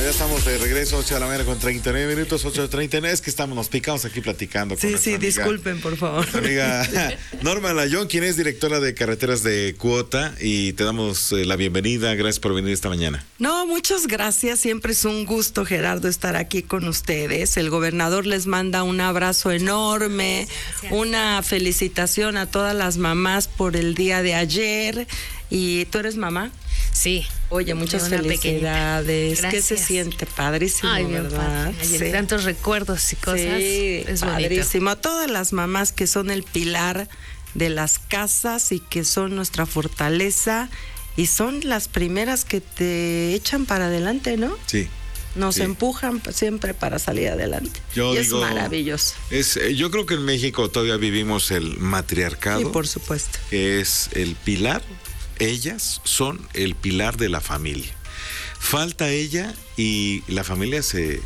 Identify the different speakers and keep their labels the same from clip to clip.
Speaker 1: Ya estamos de regreso, 8 de la mañana con 39 minutos, 8:39. Es que nos picamos aquí platicando con
Speaker 2: Sí,
Speaker 1: amiga,
Speaker 2: disculpen, por favor.
Speaker 1: Amiga Norma Layón, quien es directora de Carreteras de Cuota, y te damos la bienvenida. Gracias por venir esta mañana.
Speaker 2: No, muchas gracias. Siempre es un gusto, Gerardo, estar aquí con ustedes. El gobernador les manda un abrazo enorme, una felicitación a todas las mamás por el día de ayer. ¿Y tú eres mamá?
Speaker 3: Sí.
Speaker 2: Oye, muchas felicidades. ¿Qué se siente? Padrísimo,
Speaker 3: ay,
Speaker 2: ¿verdad?
Speaker 3: Sí. Tantos recuerdos y cosas.
Speaker 2: Sí,
Speaker 3: es
Speaker 2: padrísimo.
Speaker 3: bonito.
Speaker 2: A todas las mamás que son el pilar de las casas y que son nuestra fortaleza y son las primeras que te echan para adelante, ¿no?
Speaker 1: Sí.
Speaker 2: Nos empujan siempre para salir adelante. Es maravilloso.
Speaker 1: Yo creo que en México todavía vivimos el matriarcado.
Speaker 2: Sí, por supuesto.
Speaker 1: Que es el pilar. Ellas son el pilar de la familia. Falta ella y la familia se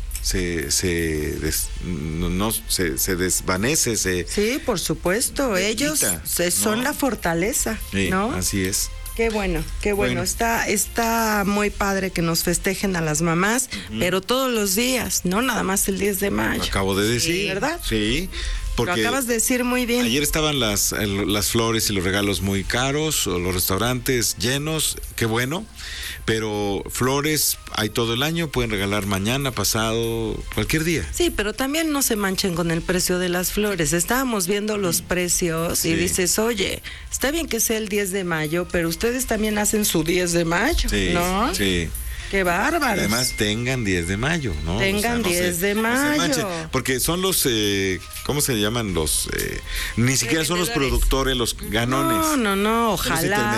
Speaker 1: desvanece.
Speaker 2: Sí, por supuesto. Ellos son la fortaleza, ¿no?
Speaker 1: Así es.
Speaker 2: Qué bueno. Está muy padre que nos festejen a las mamás, pero todos los días, no nada más el 10 de mayo.
Speaker 1: Lo acabo de decir.
Speaker 2: ¿Verdad?
Speaker 1: Sí. Porque
Speaker 2: lo acabas de decir muy bien.
Speaker 1: Ayer estaban las flores y los regalos muy caros, o los restaurantes llenos, qué bueno, pero flores hay todo el año, pueden regalar mañana, pasado, cualquier día.
Speaker 2: Sí, pero también no se manchen con el precio de las flores. Estábamos viendo los precios y dices, oye, está bien que sea el 10 de mayo, pero ustedes también hacen su 10 de mayo, ¿no?
Speaker 1: Sí.
Speaker 2: ¡Qué bárbaros!
Speaker 1: Además, tengan 10 de mayo, ¿no?
Speaker 2: Tengan 10 de mayo.
Speaker 1: Porque son los, ¿cómo se llaman los? Ni siquiera son los productores, los ganones.
Speaker 2: No, ojalá.